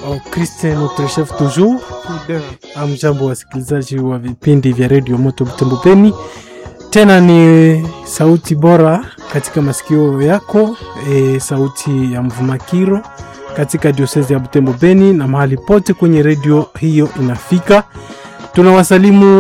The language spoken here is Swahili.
Christian notre chef toujours. Amjambo wasikilizaji wa vipindi vya Radio Moto Butembo Beni. Tena ni sauti bora katika masikio yako, sauti ya Mvumakiro katika diocese ya Butembo Beni na mahali pote kwenye radio hiyo inafika. Tunawasalimu